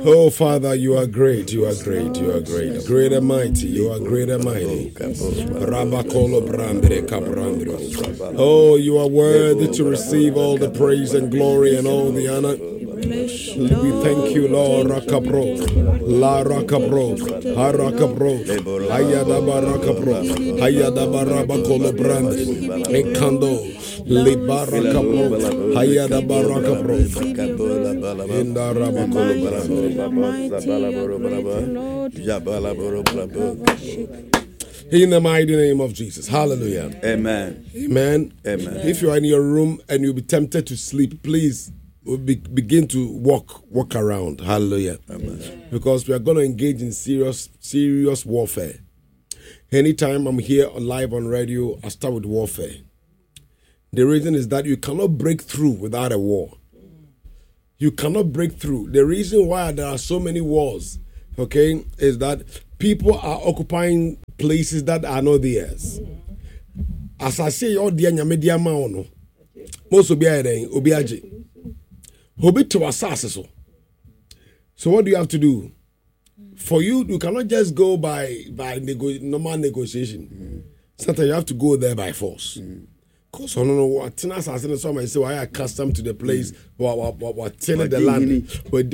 Oh, Father, you are great. You are great. You are great. Great and mighty. You are great and mighty. Oh, you are worthy to receive all the praise and glory and all the honor. We thank you, Lord. Rakabro, La Rakabro, Harakabro, Hayadaba Rakabro, Hayadaba Rabakolo Brand, Ekando, Libarakabro, Hayadaba Rakabro, Inda Rabakolo Brand. In the mighty name of Jesus. Hallelujah. Amen. Amen. Amen. If you are in your room and you'll be tempted to sleep, please begin to walk around. Hallelujah. Amen. Because we are going to engage in serious warfare. Anytime I'm here live on radio, I start with warfare. The reason is that you cannot break through without a war. You cannot break through. The reason why there are so many wars, okay, is that people are occupying places that are not theirs. As I say, all the media no, most of obiaje. Obi to assassin. So what do you have to do? For you cannot just go by normal negotiation. Sometimes you have to go there by force. Because I don't know what somebody say I accustomed to the place what telling the land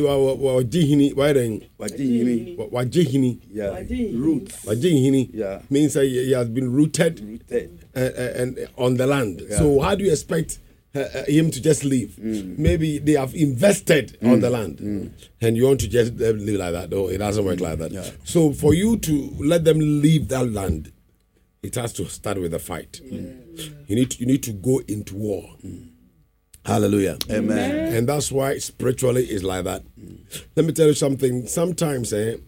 means he has been rooted and on the land. So how do you expect him to just leave? Maybe they have invested on the land and you want to just live like that. No, it doesn't work like that. So for you to let them leave that land, it has to start with a fight. You need to go into war. Hallelujah. Amen. And that's why spiritually is like that. Let me tell you something. Sometimes, in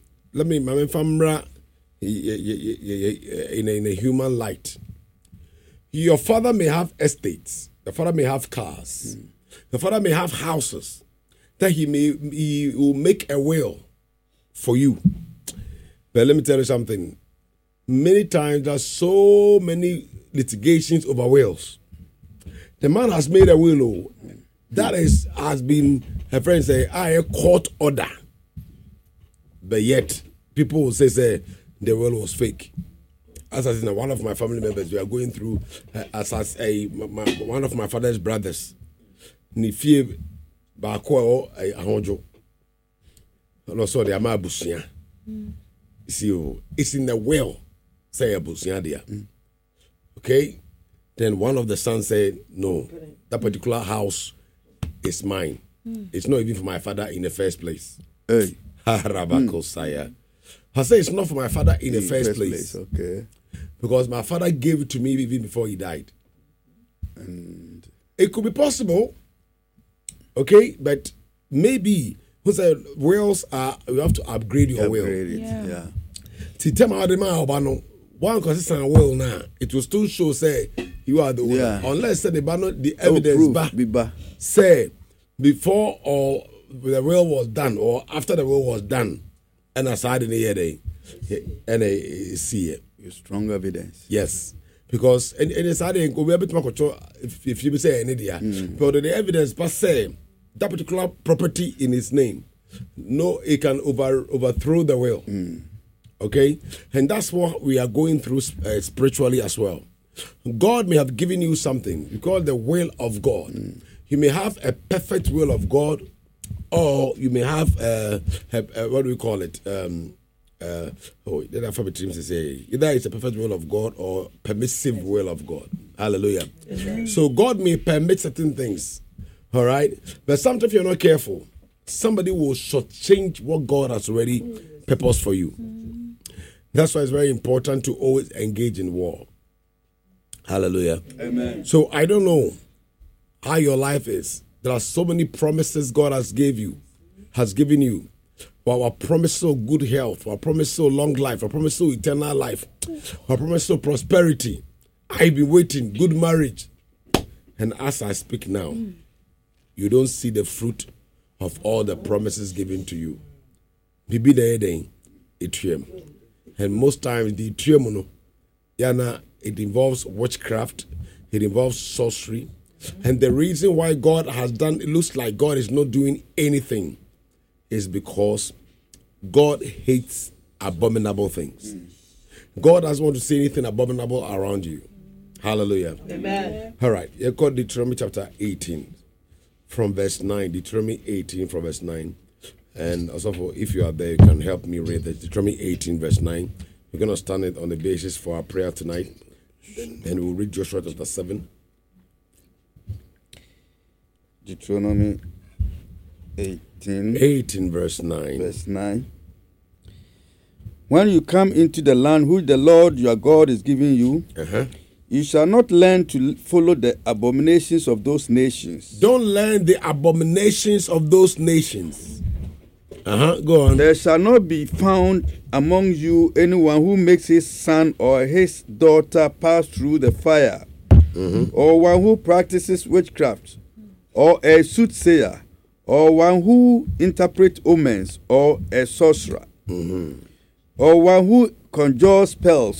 a human light, your father may have estates. The father may have cars. The father may have houses that he will make a will for you. But let me tell you something. Many times there's so many litigations over wills. The man has made a will that has been, her friends say, a court order. But yet, people will say the will was fake. As I said, one of my family members, we are going through, one of my father's brothers, Nifie Bako Ahonjo. And also the Ama Busia. See, it's in the will, say Busia there. Okay? Then one of the sons said, no, that particular house is mine. It's not even for my father in the first place. Hey. Rabako Saya. I say it's not for my father in the first place. Okay. Because my father gave it to me even before he died. And it could be possible, okay, but maybe who said wills are, you have to upgrade your will. Yeah. One consistent will now, it will still show say you are the winner. Unless the evidence say before or the will was done or after the will was done, and aside in the year and see it. Strong evidence. Yes. Because and it's hard to be able to control if you say any idea. But the evidence per se, that particular property in his name, no, it can overthrow the will. Okay? And that's what we are going through spiritually as well. God may have given you something. You call it the will of God. You may have a perfect will of God, or you may have what do we call it? Then I forget to say either it's a perfect will of God or permissive will of God. Hallelujah. Amen. So God may permit certain things, all right? But sometimes if you're not careful, somebody will shortchange what God has already purposed for you. That's why it's very important to always engage in war. Hallelujah. Amen. So I don't know how your life is. There are so many promises God has given you. Our promise of good health, our promise of long life, our promise of eternal life, our promise of prosperity. I've been waiting, good marriage. And as I speak now, you don't see the fruit of all the promises given to you. Bibi the heading, and most times the triumono, it involves witchcraft, it involves sorcery. And the reason why God has done, it looks like God is not doing anything, is because God hates abominable things. God doesn't want to see anything abominable around you. Hallelujah. Amen. All right. You got Deuteronomy chapter 18 from verse 9. Deuteronomy 18 from verse 9. And also, if you are there, you can help me read the Deuteronomy 18 verse 9. We're going to stand it on the basis for our prayer tonight. Then we'll read Joshua chapter 7. Deuteronomy 18. 18 verse 9. Verse 9. When you come into the land which the Lord your God is giving you, you shall not learn to follow the abominations of those nations. Don't learn the abominations of those nations. Go on. There shall not be found among you anyone who makes his son or his daughter pass through the fire, or one who practices witchcraft, or a soothsayer, or one who interprets omens, or a sorcerer, or one who conjures spells